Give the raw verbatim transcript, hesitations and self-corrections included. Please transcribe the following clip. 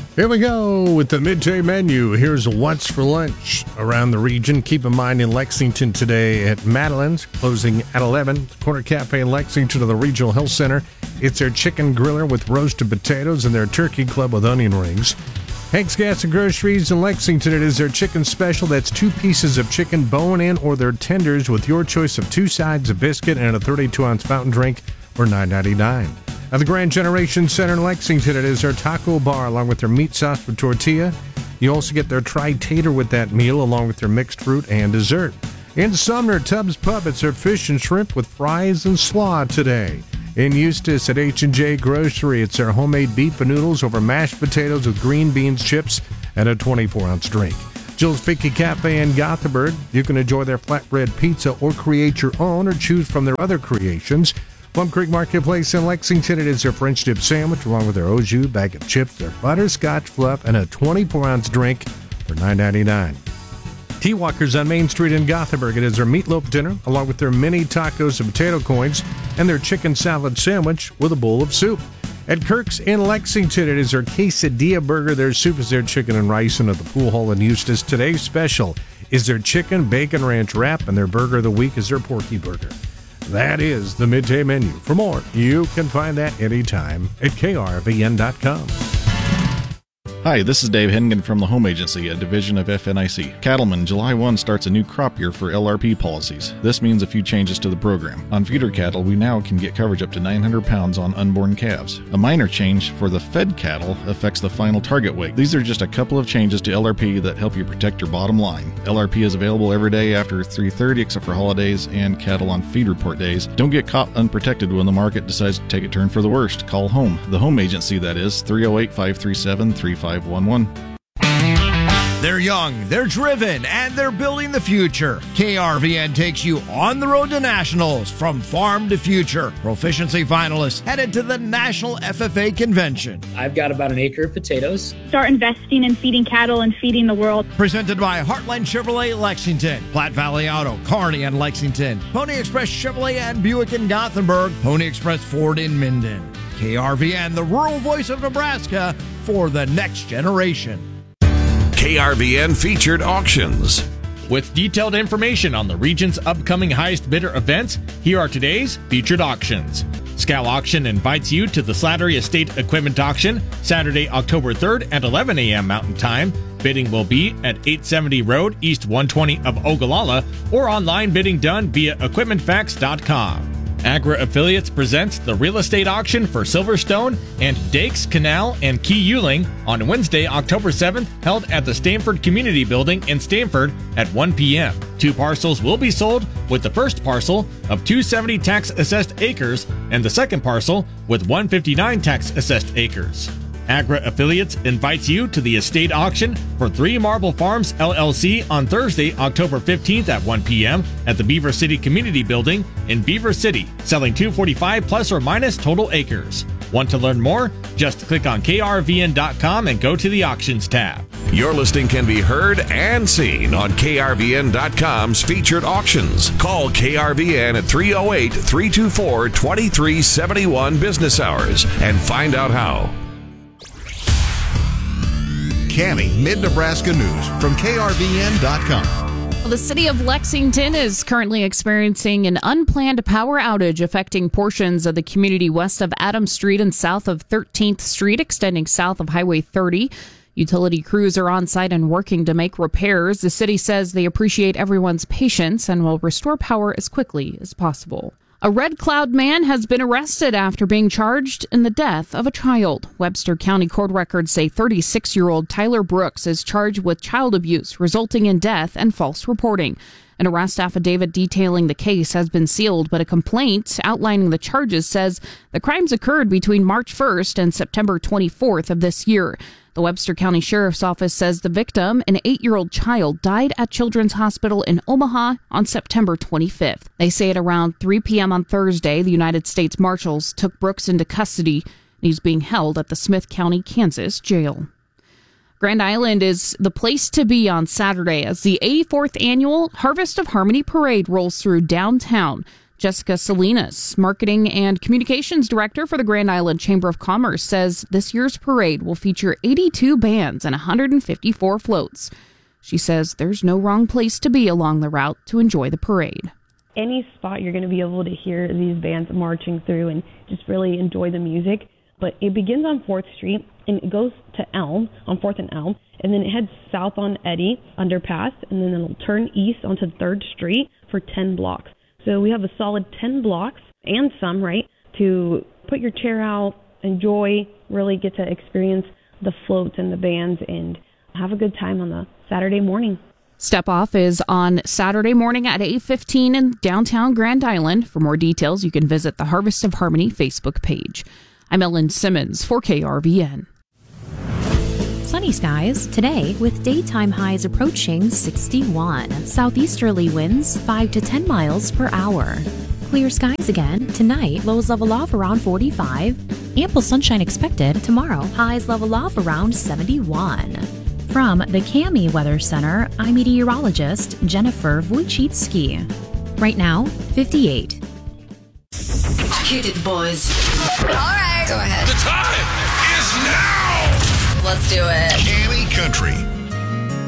Here we go with the midday menu. Here's what's for lunch around the region. Keep in mind in Lexington today at Madeline's, closing at eleven. Corner Cafe in Lexington to the Regional Health Center. It's their chicken griller with roasted potatoes and their turkey club with onion rings. Hank's Gas and Groceries in Lexington, it is their chicken special. That's two pieces of chicken, bone-in or their tenders with your choice of two sides of biscuit and a thirty-two ounce fountain drink for nine ninety-nine. At the Grand Generation Center in Lexington, it is their taco bar along with their meat sauce for tortilla. You also get their tri-tater with that meal along with their mixed fruit and dessert. In Sumner, Tubbs Pub, it's their fish and shrimp with fries and slaw today. In Eustis at H and J Grocery, it's their homemade beef and noodles over mashed potatoes with green beans, chips, and a twenty-four ounce drink. Jill's Fiki Cafe in Gothenburg, you can enjoy their flatbread pizza or create your own or choose from their other creations. Plum Creek Marketplace in Lexington, it is their French dip sandwich along with their au jus, bag of chips, their butterscotch fluff, and a twenty-four ounce drink for nine ninety-nine. Tea Walkers on Main Street in Gothenburg, it is their meatloaf dinner along with their mini tacos and potato coins and their chicken salad sandwich with a bowl of soup. At Kirk's in Lexington, it is their quesadilla burger. Their soup is their chicken and rice. And at the Pool Hall in Eustis, today's special is their chicken bacon ranch wrap, and their burger of the week is their porky burger. That is the midday menu. For more, you can find that anytime at K R V N dot com. Hi, this is Dave Hennigan from the Home Agency, a division of F N I C. Cattlemen, July first starts a new crop year for L R P policies. This means a few changes to the program. On feeder cattle, we now can get coverage up to nine hundred pounds on unborn calves. A minor change for the fed cattle affects the final target weight. These are just a couple of changes to L R P that help you protect your bottom line. L R P is available every day after three thirty except for holidays and cattle on feed report days. Don't get caught unprotected when the market decides to take a turn for the worst. Call home. The Home Agency, that is, three oh eight, five three seven, three five one one. They're young, they're driven, and they're building the future. K R V N takes you on the road to nationals, from farm to future. Proficiency finalists headed to the National F F A Convention. I've got about an acre of potatoes. Start investing in feeding cattle and feeding the world. Presented by Heartland Chevrolet Lexington, Platte Valley Auto, Kearney and Lexington, Pony Express Chevrolet and Buick in Gothenburg, Pony Express Ford in Minden. K R V N, the rural voice of Nebraska for the next generation. K R V N Featured Auctions. With detailed information on the region's upcoming highest bidder events, here are today's featured auctions. Scal Auction invites you to the Slattery Estate Equipment Auction, Saturday, October third at eleven a.m. Mountain Time. Bidding will be at eight seventy Road, East one twenty of Ogallala, or online bidding done via equipment facts dot com. Agra Affiliates presents the real estate auction for Silverstone and Dakes, Canal, and Key Yuling on Wednesday, October seventh, held at the Stamford Community Building in Stamford at one p.m. Two parcels will be sold, with the first parcel of two hundred seventy tax-assessed acres and the second parcel with one hundred fifty-nine tax-assessed acres. Agra Affiliates invites you to the estate auction for Three Marble Farms L L C on Thursday, October fifteenth at one p.m. at the Beaver City Community Building in Beaver City, selling two hundred forty-five plus or minus total acres. Want to learn more? Just click on K R V N dot com and go to the Auctions tab. Your listing can be heard and seen on K R V N dot com's Featured Auctions. Call K R V N at three oh eight, three two four, two three seven one business hours and find out how. Cami, Mid-Nebraska News from K R V N dot com. Well, the city of Lexington is currently experiencing an unplanned power outage affecting portions of the community west of Adams Street and south of thirteenth Street, extending south of Highway thirty. Utility crews are on site and working to make repairs. The city says they appreciate everyone's patience and will restore power as quickly as possible. A Red Cloud man has been arrested after being charged in the death of a child. Webster County court records say thirty-six-year-old Tyler Brooks is charged with child abuse resulting in death and false reporting. An arrest affidavit detailing the case has been sealed, but a complaint outlining the charges says the crimes occurred between March first and September twenty-fourth of this year. The Webster County Sheriff's Office says the victim, an eight-year-old child, died at Children's Hospital in Omaha on September twenty-fifth. They say at around three p.m. on Thursday, the United States Marshals took Brooks into custody. He's being held at the Smith County, Kansas jail. Grand Island is the place to be on Saturday as the eighty-fourth annual Harvest of Harmony Parade rolls through downtown. Jessica Salinas, Marketing and Communications Director for the Grand Island Chamber of Commerce, says this year's parade will feature eighty-two bands and one hundred fifty-four floats. She says there's no wrong place to be along the route to enjoy the parade. Any spot you're going to be able to hear these bands marching through and just really enjoy the music. But it begins on fourth Street and it goes to Elm, on fourth and Elm, and then it heads south on Eddy underpass, and then it'll turn east onto third Street for ten blocks. So we have a solid ten blocks and some, right, to put your chair out, enjoy, really get to experience the floats and the bands and have a good time on the Saturday morning. Step Off is on Saturday morning at eight fifteen in downtown Grand Island. For more details, you can visit the Harvest of Harmony Facebook page. I'm Ellen Simmons for K R V N. Sunny skies today with daytime highs approaching sixty-one. Southeasterly winds five to ten miles per hour. Clear skies again tonight. Lows level off around forty-five. Ample sunshine expected tomorrow. Highs level off around seventy-one. From the Cami Weather Center, I'm meteorologist Jennifer Wojcicki. Right now, fifty-eight. Hit it, boys. All right. Go ahead. The time is now. Let's do it. Cammy Country